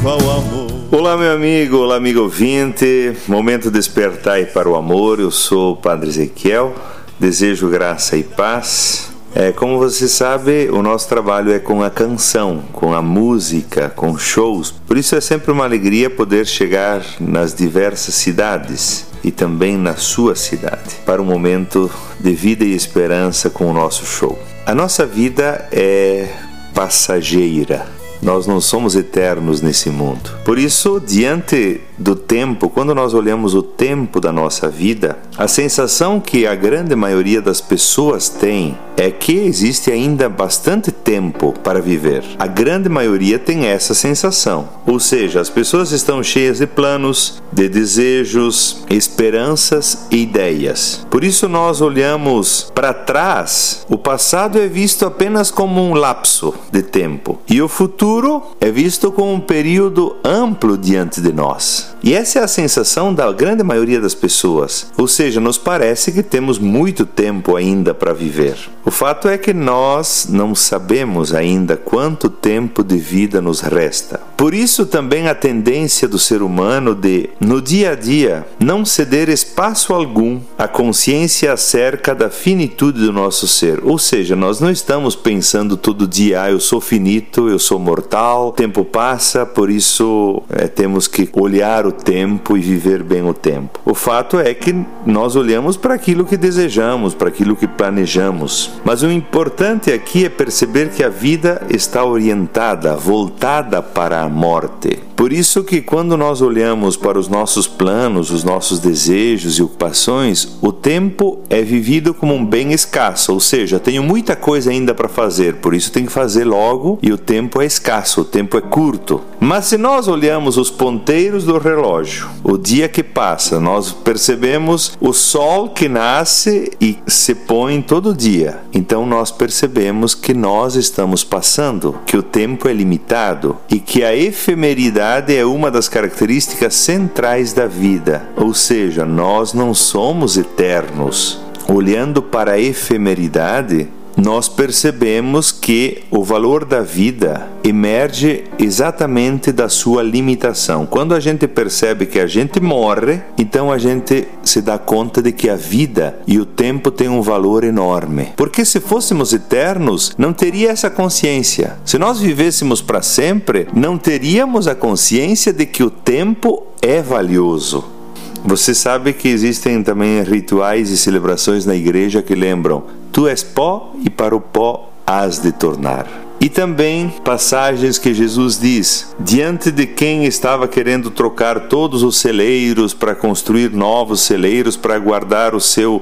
Olá meu amigo, olá amigo ouvinte, momento de despertar para o amor. Eu sou o Padre Ezequiel, desejo graça e paz. Como você sabe, o nosso trabalho é com a canção, com a música, com shows. Por isso é sempre uma alegria poder chegar nas diversas cidades e também na sua cidade, para um momento de vida e esperança com o nosso show. A nossa vida é passageira. Nós não somos eternos nesse mundo. Por isso, diante do tempo, quando nós olhamos o tempo da nossa vida, a sensação que a grande maioria das pessoas tem é que existe ainda bastante tempo para viver. A grande maioria tem essa sensação. Ou seja, as pessoas estão cheias de planos, de desejos, esperanças e ideias. Por isso nós olhamos para trás. O passado é visto apenas como um lapso de tempo. E o futuro é visto como um período amplo diante de nós. E essa é a sensação da grande maioria das pessoas. Ou seja, nos parece que temos muito tempo ainda para viver. O fato é que nós não sabemos ainda quanto tempo de vida nos resta. Por isso também a tendência do ser humano de, no dia a dia, não ceder espaço algum à consciência acerca da finitude do nosso ser. Ou seja, nós não estamos pensando todo dia, eu sou finito, eu sou mortal, o tempo passa, por isso temos que olhar o tempo e viver bem o tempo. O fato é que nós olhamos para aquilo que desejamos, para aquilo que planejamos. Mas o importante aqui é perceber que a vida está orientada, voltada para a morte. Por isso que quando nós olhamos para os nossos planos, os nossos desejos e ocupações, o tempo é vivido como um bem escasso, ou seja, tenho muita coisa ainda para fazer, por isso tenho que fazer logo e o tempo é escasso, o tempo é curto. Mas se nós olhamos os ponteiros do relógio, o dia que passa, nós percebemos o sol que nasce e se põe todo dia. Então nós percebemos que nós estamos passando, que o tempo é limitado e que a efemeridade é uma das características centrais da vida, ou seja, nós não somos eternos. Olhando para a efemeridade, nós percebemos que o valor da vida emerge exatamente da sua limitação. Quando a gente percebe que a gente morre, então a gente se dá conta de que a vida e o tempo têm um valor enorme. Porque se fôssemos eternos, não teria essa consciência. Se nós vivêssemos para sempre, não teríamos a consciência de que o tempo é valioso. Você sabe que existem também rituais e celebrações na igreja que lembram: tu és pó e para o pó hás de tornar. E também passagens que Jesus diz, diante de quem estava querendo trocar todos os celeiros para construir novos celeiros para guardar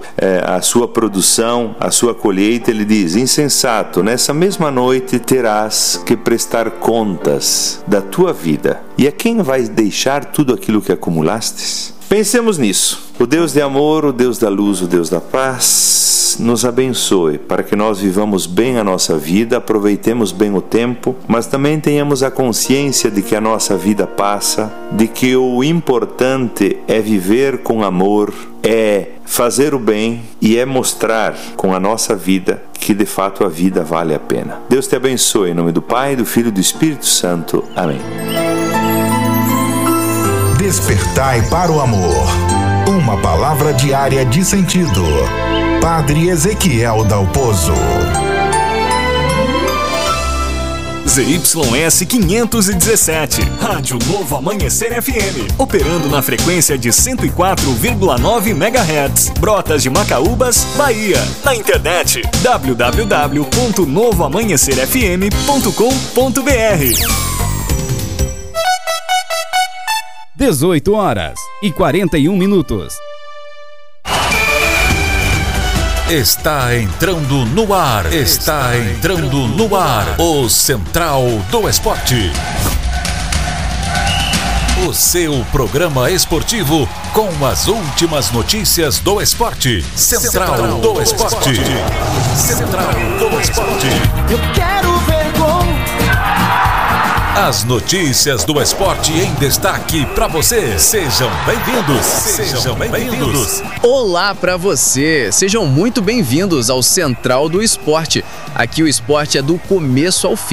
a sua produção, a sua colheita, ele diz: insensato, nessa mesma noite terás que prestar contas da tua vida. E a quem vais deixar tudo aquilo que acumulastes? Pensemos nisso. O Deus de amor, o Deus da luz, o Deus da paz, nos abençoe para que nós vivamos bem a nossa vida, aproveitemos bem o tempo, mas também tenhamos a consciência de que a nossa vida passa, de que o importante é viver com amor, é fazer o bem e é mostrar com a nossa vida que de fato a vida vale a pena. Deus te abençoe, em nome do Pai, do Filho e do Espírito Santo. Amém. Despertai para o amor. Uma palavra diária de sentido. Padre Ezequiel Dalpozo. ZYS 517, Rádio Novo Amanhecer FM, operando na frequência de 104,9 MHz, Brotas de Macaúbas, Bahia. Na internet, www.novoamanhecerfm.com.br. 18h41. Está entrando no ar. Está entrando no ar. O Central do Esporte. O seu programa esportivo com as últimas notícias do esporte. Central do Esporte. Central do Esporte. Eu quero ver gol. As notícias do esporte em destaque para você. Sejam bem-vindos. Sejam bem-vindos. Olá para você. Sejam muito bem-vindos ao Central do Esporte. Aqui o esporte é do começo ao fim.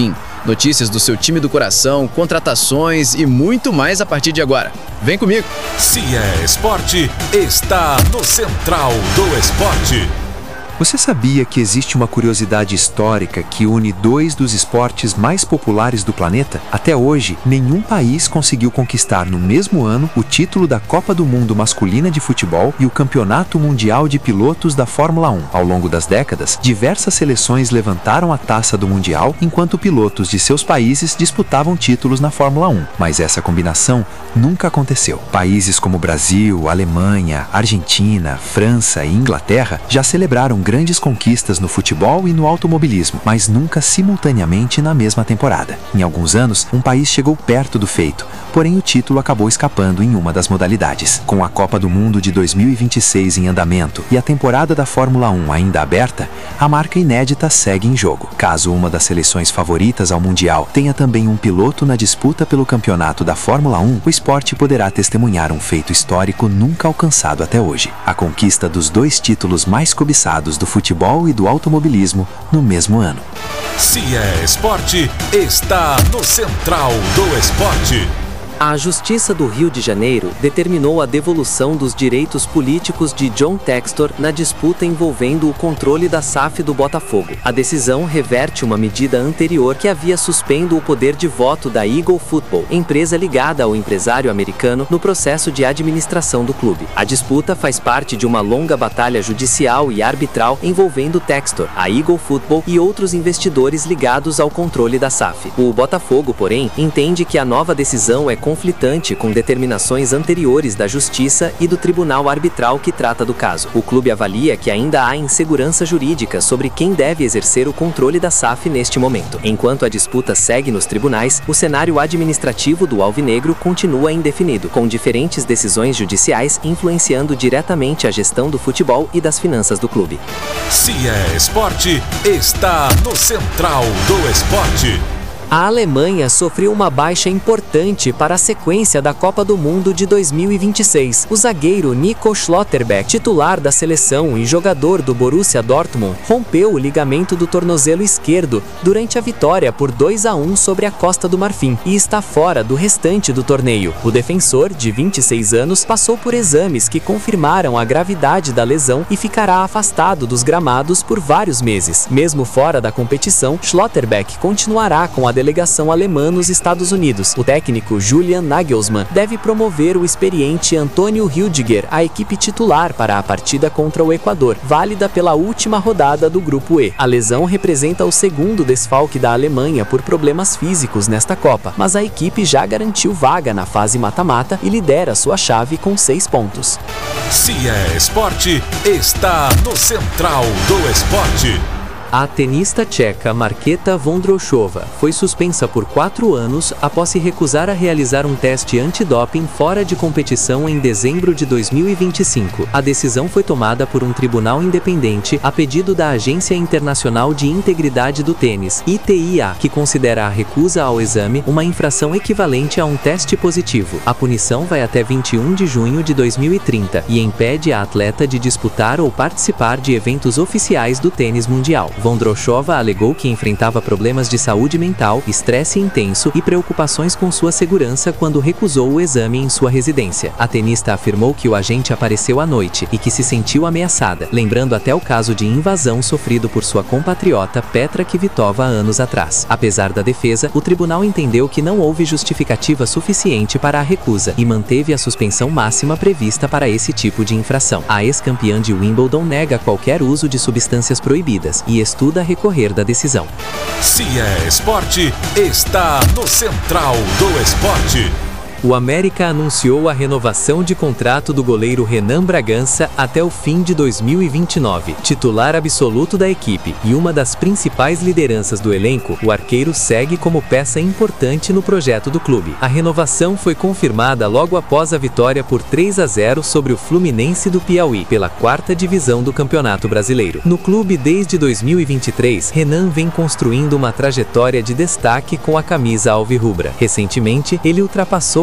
Notícias do seu time do coração, contratações e muito mais a partir de agora. Vem comigo! Se é esporte, está no Central do Esporte. Você sabia que existe uma curiosidade histórica que une dois dos esportes mais populares do planeta? Até hoje, nenhum país conseguiu conquistar no mesmo ano o título da Copa do Mundo Masculina de Futebol e o Campeonato Mundial de Pilotos da Fórmula 1. Ao longo das décadas, diversas seleções levantaram a taça do Mundial enquanto pilotos de seus países disputavam títulos na Fórmula 1. Mas essa combinação nunca aconteceu. Países como Brasil, Alemanha, Argentina, França e Inglaterra já celebraram grandes conquistas no futebol e no automobilismo, mas nunca simultaneamente na mesma temporada. Em alguns anos, um país chegou perto do feito, porém o título acabou escapando em uma das modalidades. Com a Copa do Mundo de 2026 em andamento e a temporada da Fórmula 1 ainda aberta, a marca inédita segue em jogo. Caso uma das seleções favoritas ao Mundial tenha também um piloto na disputa pelo campeonato da Fórmula 1, o esporte poderá testemunhar um feito histórico nunca alcançado até hoje: a conquista dos dois títulos mais cobiçados do futebol e do automobilismo no mesmo ano. Se é esporte, está no Central do Esporte. A Justiça do Rio de Janeiro determinou a devolução dos direitos políticos de John Textor na disputa envolvendo o controle da SAF do Botafogo. A decisão reverte uma medida anterior que havia suspenso o poder de voto da Eagle Football, empresa ligada ao empresário americano, no processo de administração do clube. A disputa faz parte de uma longa batalha judicial e arbitral envolvendo Textor, a Eagle Football e outros investidores ligados ao controle da SAF. O Botafogo, porém, entende que a nova decisão é conflitante com determinações anteriores da Justiça e do Tribunal Arbitral que trata do caso. O clube avalia que ainda há insegurança jurídica sobre quem deve exercer o controle da SAF neste momento. Enquanto a disputa segue nos tribunais, o cenário administrativo do Alvinegro continua indefinido, com diferentes decisões judiciais influenciando diretamente a gestão do futebol e das finanças do clube. Se é esporte, está no Central do Esporte. A Alemanha sofreu uma baixa importante para a sequência da Copa do Mundo de 2026. O zagueiro Nico Schlotterbeck, titular da seleção e jogador do Borussia Dortmund, rompeu o ligamento do tornozelo esquerdo durante a vitória por 2-1 sobre a Costa do Marfim e está fora do restante do torneio. O defensor, de 26 anos, passou por exames que confirmaram a gravidade da lesão e ficará afastado dos gramados por vários meses. Mesmo fora da competição, Schlotterbeck continuará com a delegação alemã nos Estados Unidos. O técnico Julian Nagelsmann deve promover o experiente Antônio Rüdiger à equipe titular para a partida contra o Equador, válida pela última rodada do Grupo E. A lesão representa o segundo desfalque da Alemanha por problemas físicos nesta Copa, mas a equipe já garantiu vaga na fase mata-mata e lidera sua chave com 6 pontos. Se é esporte, está no Central do Esporte. A tenista tcheca Markéta Vondroušová foi suspensa por 4 anos após se recusar a realizar um teste antidoping fora de competição em dezembro de 2025. A decisão foi tomada por um tribunal independente a pedido da Agência Internacional de Integridade do Tênis, ITIA, que considera a recusa ao exame uma infração equivalente a um teste positivo. A punição vai até 21 de junho de 2030 e impede a atleta de disputar ou participar de eventos oficiais do tênis mundial. Vondroušová alegou que enfrentava problemas de saúde mental, estresse intenso e preocupações com sua segurança quando recusou o exame em sua residência. A tenista afirmou que o agente apareceu à noite e que se sentiu ameaçada, lembrando até o caso de invasão sofrido por sua compatriota Petra Kvitova anos atrás. Apesar da defesa, o tribunal entendeu que não houve justificativa suficiente para a recusa e manteve a suspensão máxima prevista para esse tipo de infração. A ex-campeã de Wimbledon nega qualquer uso de substâncias proibidas e estuda recorrer da decisão. Se é esporte, está no Central do Esporte. O América anunciou a renovação de contrato do goleiro Renan Bragança até o fim de 2029. Titular absoluto da equipe e uma das principais lideranças do elenco, o arqueiro segue como peça importante no projeto do clube. A renovação foi confirmada logo após a vitória por 3-0 sobre o Fluminense do Piauí, pela 4ª divisão do Campeonato Brasileiro. No clube desde 2023, Renan vem construindo uma trajetória de destaque com a camisa alvirrubra. Recentemente, ele ultrapassou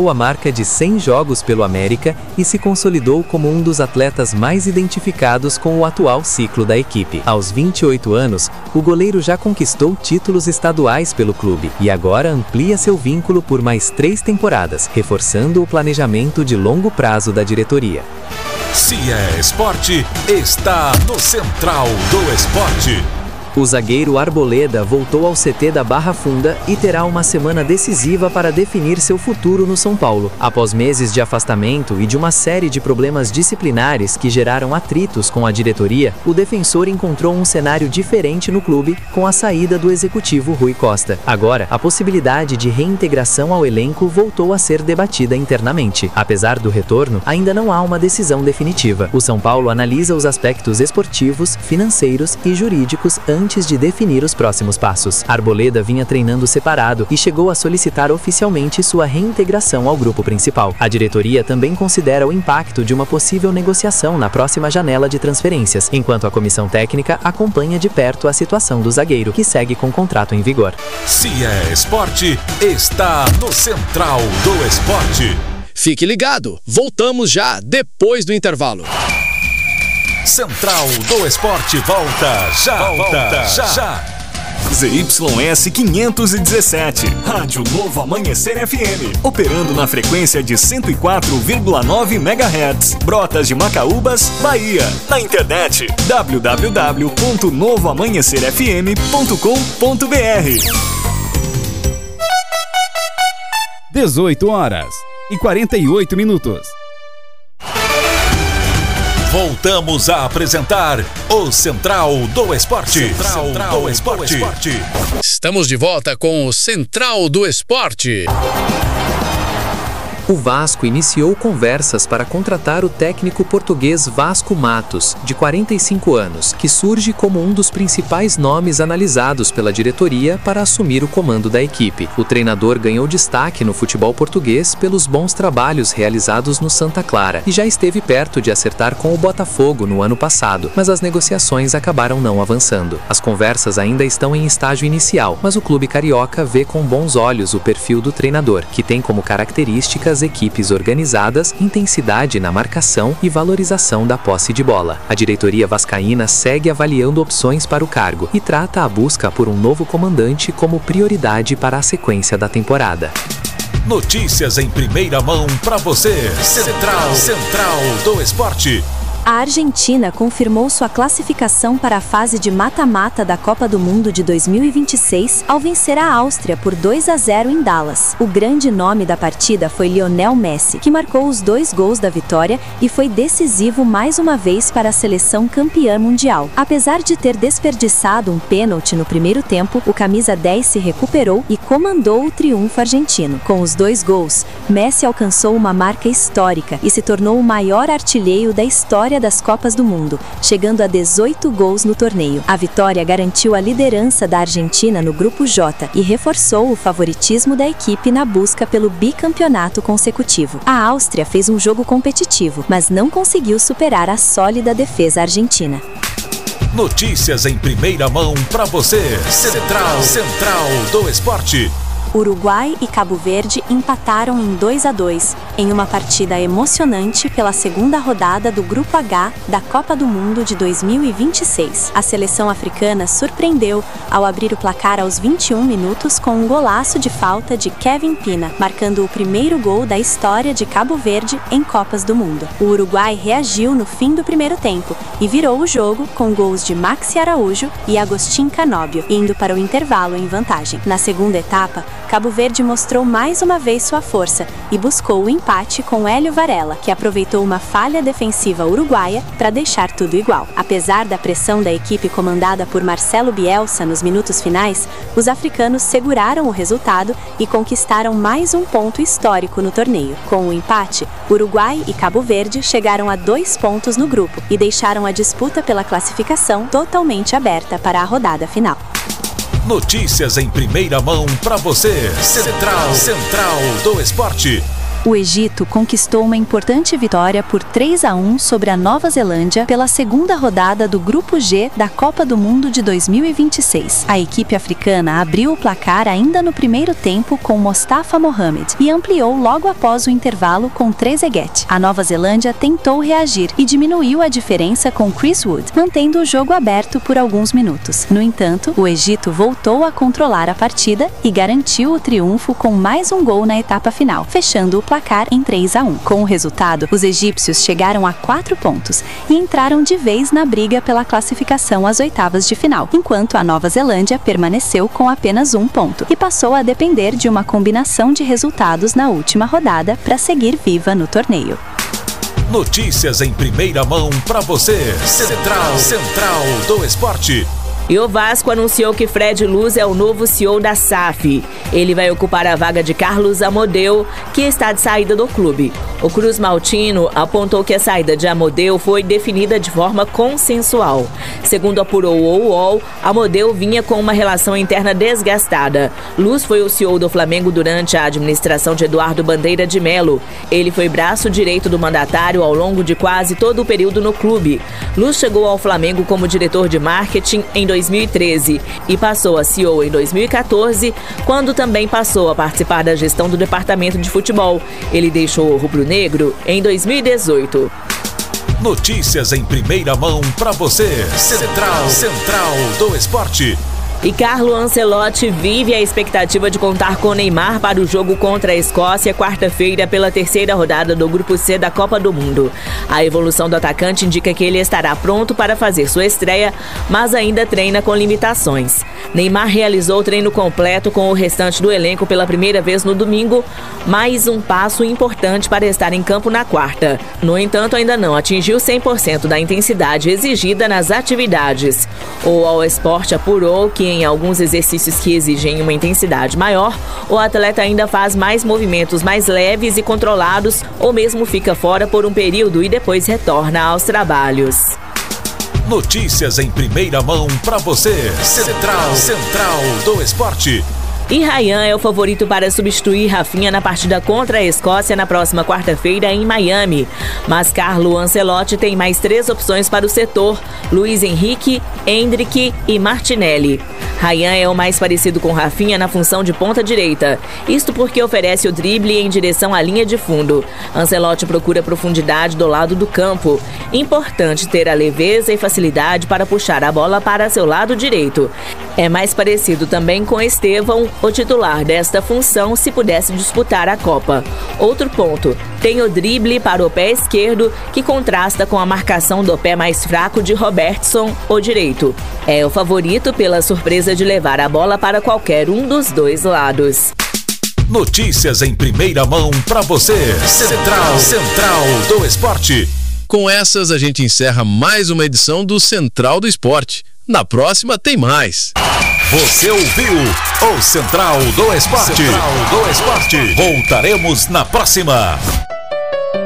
alcançou a marca de 100 jogos pelo América e se consolidou como um dos atletas mais identificados com o atual ciclo da equipe. Aos 28 anos, o goleiro já conquistou títulos estaduais pelo clube e agora amplia seu vínculo por mais 3 temporadas, reforçando o planejamento de longo prazo da diretoria. Se é esporte, está no Central do Esporte. O zagueiro Arboleda voltou ao CT da Barra Funda e terá uma semana decisiva para definir seu futuro no São Paulo. Após meses de afastamento e de uma série de problemas disciplinares que geraram atritos com a diretoria, o defensor encontrou um cenário diferente no clube com a saída do executivo Rui Costa. Agora, a possibilidade de reintegração ao elenco voltou a ser debatida internamente. Apesar do retorno, ainda não há uma decisão definitiva. O São Paulo analisa os aspectos esportivos, financeiros e jurídicos antes de definir os próximos passos. Arboleda vinha treinando separado e chegou a solicitar oficialmente sua reintegração ao grupo principal. A diretoria também considera o impacto de uma possível negociação na próxima janela de transferências, enquanto a comissão técnica acompanha de perto a situação do zagueiro, que segue com contrato em vigor. Se é esporte, está no Central do Esporte. Fique ligado, voltamos já depois do intervalo. Central do Esporte volta já. ZYS 517, Rádio Novo Amanhecer FM, operando na frequência de 104,9 MHz, Brotas de Macaúbas, Bahia. Na internet, www.novoamanhecerfm.com.br. 18h48. Voltamos a apresentar o Central do Esporte. Central do Esporte. Estamos de volta com o Central do Esporte. O Vasco iniciou conversas para contratar o técnico português Vasco Matos, de 45 anos, que surge como um dos principais nomes analisados pela diretoria para assumir o comando da equipe. O treinador ganhou destaque no futebol português pelos bons trabalhos realizados no Santa Clara e já esteve perto de acertar com o Botafogo no ano passado, mas as negociações acabaram não avançando. As conversas ainda estão em estágio inicial, mas o clube carioca vê com bons olhos o perfil do treinador, que tem como características equipes organizadas, intensidade na marcação e valorização da posse de bola. A diretoria vascaína segue avaliando opções para o cargo e trata a busca por um novo comandante como prioridade para a sequência da temporada. Notícias em primeira mão para você. Central do Esporte. A Argentina confirmou sua classificação para a fase de mata-mata da Copa do Mundo de 2026 ao vencer a Áustria por 2-0 em Dallas. O grande nome da partida foi Lionel Messi, que marcou os 2 gols da vitória e foi decisivo mais uma vez para a seleção campeã mundial. Apesar de ter desperdiçado um pênalti no primeiro tempo, o camisa 10 se recuperou e comandou o triunfo argentino. Com os 2 gols, Messi alcançou uma marca histórica e se tornou o maior artilheiro da história das Copas do Mundo, chegando a 18 gols no torneio. A vitória garantiu a liderança da Argentina no Grupo J e reforçou o favoritismo da equipe na busca pelo bicampeonato consecutivo. A Áustria fez um jogo competitivo, mas não conseguiu superar a sólida defesa argentina. Notícias em primeira mão para você. Central do Esporte. Uruguai e Cabo Verde empataram em 2-2, em uma partida emocionante pela segunda rodada do Grupo H da Copa do Mundo de 2026. A seleção africana surpreendeu ao abrir o placar aos 21 minutos com um golaço de falta de Kevin Pina, marcando o primeiro gol da história de Cabo Verde em Copas do Mundo. O Uruguai reagiu no fim do primeiro tempo e virou o jogo com gols de Maxi Araújo e Agostinho Canóbio, indo para o intervalo em vantagem. Na segunda etapa, Cabo Verde mostrou mais uma vez sua força e buscou o empate com Hélio Varela, que aproveitou uma falha defensiva uruguaia para deixar tudo igual. Apesar da pressão da equipe comandada por Marcelo Bielsa nos minutos finais, os africanos seguraram o resultado e conquistaram mais um ponto histórico no torneio. Com o empate, Uruguai e Cabo Verde chegaram a 2 pontos no grupo e deixaram a disputa pela classificação totalmente aberta para a rodada final. Notícias em primeira mão para você. Central do Esporte. O Egito conquistou uma importante vitória por 3-1 sobre a Nova Zelândia pela segunda rodada do Grupo G da Copa do Mundo de 2026. A equipe africana abriu o placar ainda no primeiro tempo com Mostafa Mohamed e ampliou logo após o intervalo com Trezeguet. A Nova Zelândia tentou reagir e diminuiu a diferença com Chris Wood, mantendo o jogo aberto por alguns minutos. No entanto, o Egito voltou a controlar a partida e garantiu o triunfo com mais um gol na etapa final, fechando o placar em 3-1. Com o resultado, os egípcios chegaram a 4 pontos e entraram de vez na briga pela classificação às oitavas de final, enquanto a Nova Zelândia permaneceu com apenas 1 ponto e passou a depender de uma combinação de resultados na última rodada para seguir viva no torneio. Notícias em primeira mão para você. Central do Esporte. E o Vasco anunciou que Fred Luz é o novo CEO da SAF. Ele vai ocupar a vaga de Carlos Amodeu, que está de saída do clube. O Cruz Maltino apontou que a saída de Amodeu foi definida de forma consensual. Segundo apurou o UOL, Amodeu vinha com uma relação interna desgastada. Luz foi o CEO do Flamengo durante a administração de Eduardo Bandeira de Melo. Ele foi braço direito do mandatário ao longo de quase todo o período no clube. Luz chegou ao Flamengo como diretor de marketing em 2013 e passou a CEO em 2014, quando também passou a participar da gestão do departamento de futebol. Ele deixou o rubro-negro em 2018. Notícias em primeira mão para você. Central do Esporte. E Carlo Ancelotti vive a expectativa de contar com Neymar para o jogo contra a Escócia quarta-feira pela terceira rodada do Grupo C da Copa do Mundo. A evolução do atacante indica que ele estará pronto para fazer sua estreia, mas ainda treina com limitações. Neymar realizou o treino completo com o restante do elenco pela primeira vez no domingo, mais um passo importante para estar em campo na quarta. No entanto, ainda não atingiu 100% da intensidade exigida nas atividades. O All Sport apurou que em alguns exercícios que exigem uma intensidade maior, o atleta ainda faz mais movimentos mais leves e controlados ou mesmo fica fora por um período e depois retorna aos trabalhos. Notícias em primeira mão para você. Central do Esporte. E Ryan é o favorito para substituir Rafinha na partida contra a Escócia na próxima quarta-feira em Miami. Mas Carlo Ancelotti tem mais 3 opções para o setor: Luiz Henrique, Endrick e Martinelli. Ryan é o mais parecido com Rafinha na função de ponta direita. Isto porque oferece o drible em direção à linha de fundo. Ancelotti procura profundidade do lado do campo. Importante ter a leveza e facilidade para puxar a bola para seu lado direito. É mais parecido também com Estevão, o titular desta função se pudesse disputar a Copa. Outro ponto, tem o drible para o pé esquerdo, que contrasta com a marcação do pé mais fraco de Robertson, o direito. É o favorito pela surpresa de levar a bola para qualquer um dos dois lados. Notícias em primeira mão para você. Central do Esporte. Com essas, a gente encerra mais uma edição do Central do Esporte. Na próxima tem mais. Você ouviu o Central do Esporte. Voltaremos na próxima.